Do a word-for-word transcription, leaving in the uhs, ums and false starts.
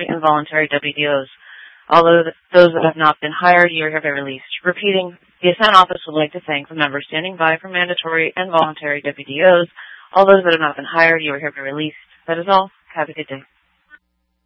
mandatory and voluntary W D Os. Although those that have not been hired, you are hereby released. Repeating, the Ascent Office would like to thank the members standing by for mandatory and voluntary W D Os. All those that have not been hired, you are hereby released. That is all. Have a good day.